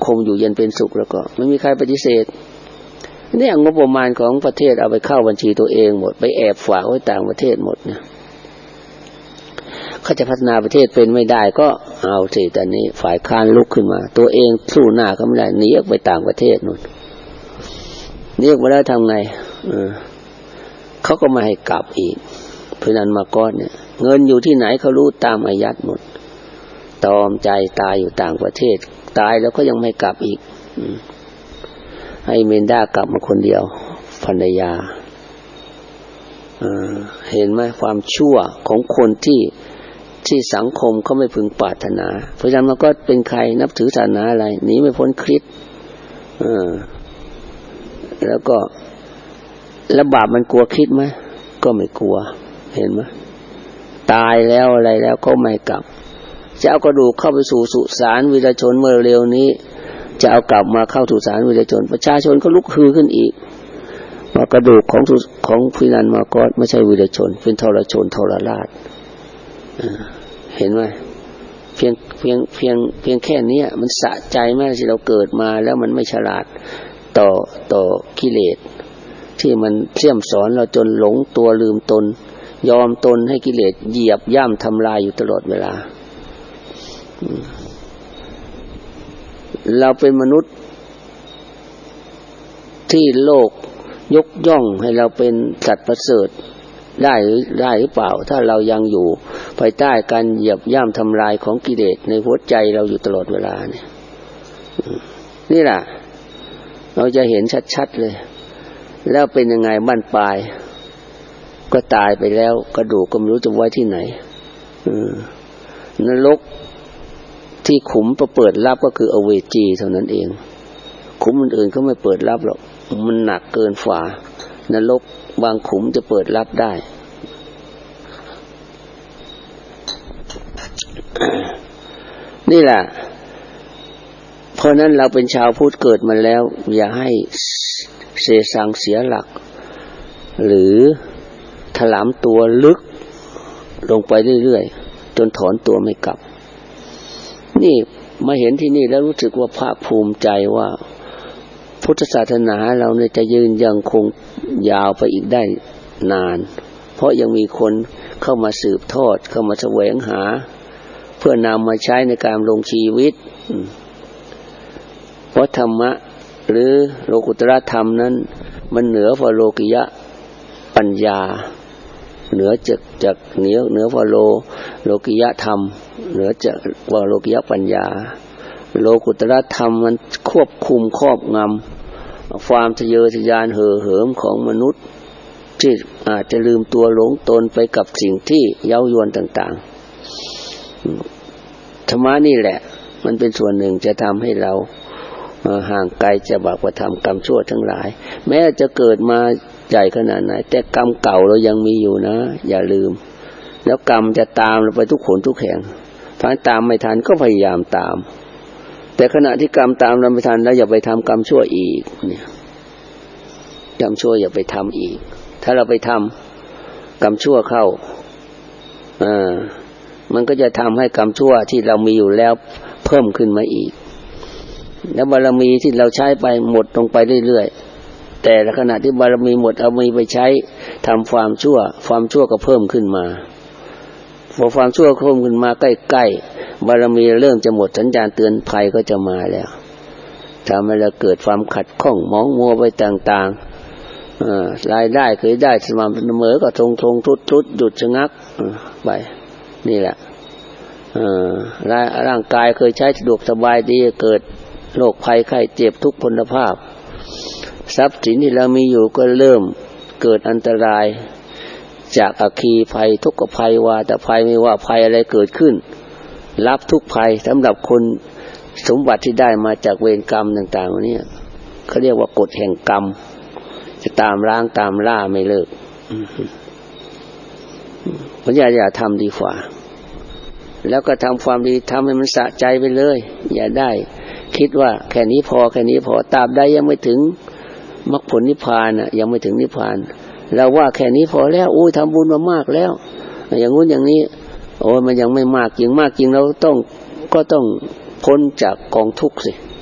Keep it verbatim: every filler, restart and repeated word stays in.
คมอยู่เย็นเป็นสุขแล้วก็ไม่มีใครปฏิเสธเนี่ยงบประมาณของประเทศเอาไปเข้าบัญชีตัวเองหมดไปแอบฝากไว้ต่างประเทศหมดเนี่ยเขาจะพัฒนาประเทศเป็นไม่ได้ก็เอาสิแต่นี้ฝ่ายค้านลุกขึ้นมาตัวเองสู้หน้าเขาไม่ได้หนีออกไปต่างประเทศนู่นหนีออกมาแล้วทำไงเออเขาก็มาให้กลับอีกเพราะนั้นมาก้อนเนี่ยเงินอยู่ที่ไหนเขารู้ตามอายัดหมดตอมใจตายอยู่ต่างประเทศตายแล้วก็ยังไม่กลับอีกให้เมนด้ากลับมาคนเดียวภรรยาเห็นไหมความชั่วของคนที่ที่สังคมเขาไม่พึงปรารถนาเพราะฉะนั้นมันก็เป็นใครนับถือศาสนาอะไรหนีไม่พ้นคริสต์แล้วก็แล้วบาปมันกลัวคริสต์ไหมก็ไม่กลัวเห็นไหมตายแล้วอะไรแล้วก็ไม่กลับจะเอากระดูกเข้าไปสู่สุสานวีรชนเมื่อเร็วนี้จะเอากลับมาเข้าสุสานวีรชนประชาชนก็ลุกฮือขึ้นอีกว่ากระดูกของของพินันมาก็ไม่ใช่วีรชนเป็นทรชนทรราชเห็นไหมเพียงเพียงเพียงเพียงแค่นี้มันสะใจไหมที่เราเกิดมาแล้วมันไม่ฉลาดต่อต่อกิเลสที่มันเสี่ยมสอนเราจนหลงตัวลืมตนยอมตนให้กิเลสเหยียบย่ำทำลายอยู่ตลอดเวลาเราเป็นมนุษย์ที่โลกยกย่องให้เราเป็นสัตว์ประเสริฐได้หรือได้หรือเปล่าถ้าเรายังอยู่ภายใต้การเหยียบย่ำทำลายของกิเลสในหัวใจเราอยู่ตลอดเวลาเนี่ยนี่แหละเราจะเห็นชัดๆเลยแล้วเป็นยังไงบ้านปลายก็ตายไปแล้วกระดูกก็ไม่รู้จะไว้ที่ไหนนรกที่ขุมประเปิดรับก็คืออเวจีเท่านั้นเองขุมอื่นๆเขาไม่เปิดรับหรอกมันหนักเกินฝ่านรกบางขุมจะเปิดรับได้นี่แหละเพราะนั้นเราเป็นชาวพุทธเกิดมาแล้วอย่าให้เสสังเสียหลักหรือถลำตัวลึกลงไปเรื่อยๆจนถอนตัวไม่กลับนี่มาเห็นที่นี่แล้วรู้สึกว่าภาคภูมิใจว่าพุทธศาสนาเราเนี่ยจะยืนยังคงยาวไปอีกได้นานเพราะยังมีคนเข้ามาสืบทอดเข้ามาแสวงหาเพื่อนำมาใช้ในการลงชีวิตเพราะธรรมะหรือโลกุตตรธรรมนั้นมันเหนือกว่าโลกิยะปัญญาเหนือจากจากเหนือเหนือกว่าโลโลกิยะธรรมเหนือจากว่าโลกิยะปัญญาโลกุตตรธรรมมันควบคุมครอบงำความทะเยอทะยานเห่อเหิมของมนุษย์ที่อาจจะลืมตัวหลงตนไปกับสิ่งที่เย้ายวนต่างๆธรรมะนี่แหละมันเป็นส่วนหนึ่งจะทำให้เราห่างไกลจากบาปธรรมกรรมชั่วทั้งหลายแม้จะเกิดมาใหญ่ขนาดไหนแต่กรรมเก่าเรายังมีอยู่นะอย่าลืมแล้วกรรมจะตามเราไปทุกขนทุกแห่งถ้าตามไม่ทันก็พยายามตามแต่ขณะที่กรรมตามเราไม่ทันแล้วอย่าไปทำกรรมชั่วอีกเนี่ยกรรมชั่วอย่าไปทำอีกถ้าเราไปทำกรรมชั่วเข้าอ่ามันก็จะทำให้กรรมชั่วที่เรามีอยู่แล้วเพิ่มขึ้นมาอีกแล้วบารมีที่เราใช้ไปหมดลงไปเรื่อยๆแต่ขณะที่บารมีหมดเอามีไปใช้ทำความชั่วความชั่วก็เพิ่มขึ้นมาพอความชั่วเพิ่มขึ้นมาใกล้ๆบารมีเริ่มจะหมดสัญญาณเตือนภัยก็จะมาแล้วทำให้เราเกิดความขัดข้องมองมัวไปต่างๆรายได้เคยได้สม่ำเสมอก็ทงทงทุดทุดหยุดชะงักไปนี่แหละร่างกายเคยใช้สะดวกสบายดีเกิดโรคภัยไข้เจ็บทุกพลภาพทรัพย์สินที่เรามีอยู่ก็เริ่มเกิดอันตรายจากอัคคีภัยทุกขภัยวาตภัยไม่ว่าภัยอะไรเกิดขึ้นรับทุกภัยสำหรับคนสมบัติที่ได้มาจากเวรกรรมต่างๆนี้เขาเรียกว่ากฎแห่งกรรมจะตามล้างตามล่าไม่เลิกเพราะอย่าอย่าทำดีกว่าแล้วก็ทำความดีทำให้มันสะใจไปเลยอย่าได้คิดว่าแค่นี้พอแค่นี้พอตราบใดยังไม่ถึงมรรคผลนิพพานน่ะยังไม่ถึงนิพพานเราว่าแค่นี้พอแล้วโอ้ยทำบุญมามากแล้วอย่างงู้นอย่างนี้โอ้ยมันยังไม่มากจริงมากจริงเราต้องก็ต้องพ้นจากกองทุกข์สิ